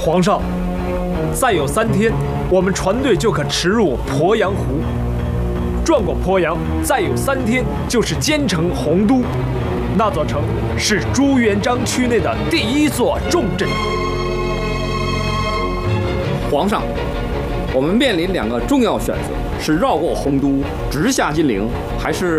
皇上，再有3天，我们船队就可驰入鄱阳湖。转过鄱阳，再有3天就是兼城洪都。那座城是朱元璋区内的第1座重镇。 皇上，我们面临2个重要选择：是绕过洪都直下金陵，还是